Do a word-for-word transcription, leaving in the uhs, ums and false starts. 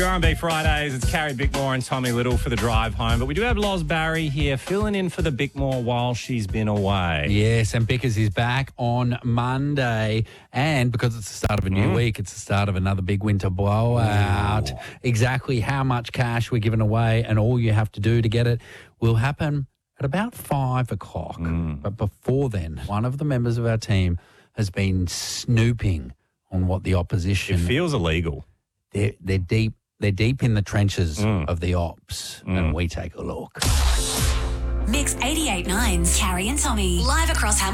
R and B Fridays, it's Carrie Bickmore and Tommy Little for the drive home. But we do have Loz Barry here filling in for the Bickmore while she's been away. Yes, and Bickers is back on Monday. And because it's the start of a new mm. week, it's the start of another big winter blowout. Ooh. Exactly how much cash we're giving away and all you have to do to get it will happen at about five o'clock. Mm. But before then, one of the members of our team has been snooping on what the opposition... It feels illegal. They're, they're deep. They're deep in the trenches mm. of the ops, mm. and we take a look. Mix eighty-eight point nine's Carrie and Tommy, live across Hamilton.